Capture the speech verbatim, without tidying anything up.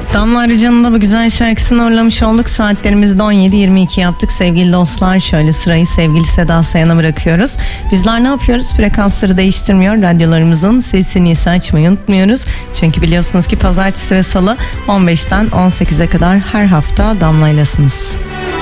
Damla Arıcan'ın da bu güzel şarkısını uğurlamış olduk. Saatlerimizde on yedi yirmi iki yaptık sevgili dostlar. Şöyle sırayı sevgili Seda Sayan'a bırakıyoruz. Bizler ne yapıyoruz? Frekansları değiştirmiyor. Radyolarımızın sesini ise açmayı unutmuyoruz. Çünkü biliyorsunuz ki pazartesi ve salı on beşten on sekize kadar her hafta Damla'ylasınız.